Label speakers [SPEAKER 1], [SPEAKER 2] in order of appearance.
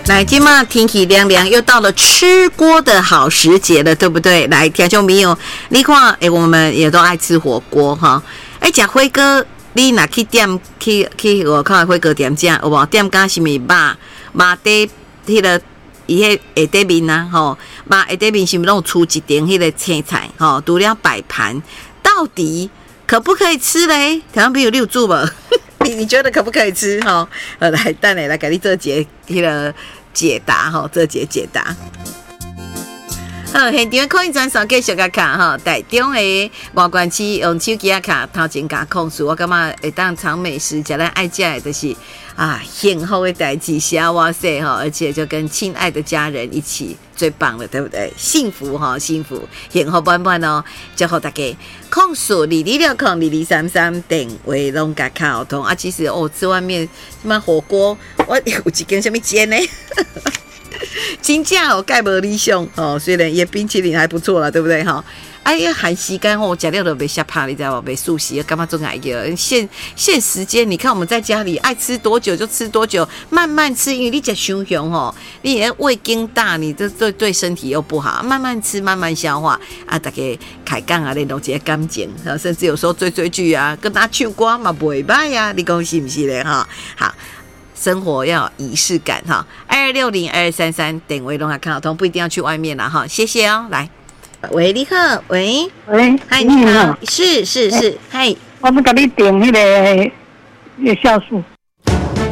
[SPEAKER 1] 来，今嘛天气凉凉，又到了吃锅的好时节了，对不对？来，听众朋友，你看，我们也都爱吃火锅哈。吃火锅，你若去店去外口的火锅店食，有无？店家是咪肉底迄个伊迄下底面啊，吼，肉下底面是咪拢出一点迄个青菜，吼，除了摆盘，到底可不可以吃嘞？听众朋友，你有煮无？你觉得可不可以吃？哈，来，等下来给你做解迄个解答哈，做解答。好，现场可以转手继续甲卡哈，台中的外观区用手机啊卡头前甲控诉，我感觉会当尝美食，食咱爱食的就是幸福的代志，写哇塞哈，而且就跟亲爱的家人一起，最棒了，对不对？幸福哈，幸福，幸福满满哦！祝福大家控诉22602233电话拢甲卡通啊！其实吃外面什么火锅，我有一间什么煎呢？真正盖无理想虽然也冰淇淋还不错啦，对不对哈？寒时间吃了都袂吓怕，你知道吗？袂熟悉，干嘛总爱个限时间？你看我们在家里爱吃多久就吃多久，慢慢吃，因为你吃伤凶你的胃经大，你这对身体又不好，慢慢吃，慢慢消化大家开讲练一个感情，甚至有时候追剧跟他唱歌嘛袂歹啊，你讲是不是咧哈？好。生活要有仪式感哈，22602233电话拢还看得通，不一定要去外面啦哈，谢谢哦。来，喂，你好，喂，嗨，你好，是，嗨，
[SPEAKER 2] 我们给你订那个酵素。